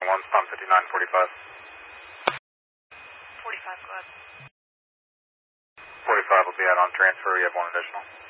One's pump 5945. 45, go ahead. 45 will be out on transfer. You have one additional.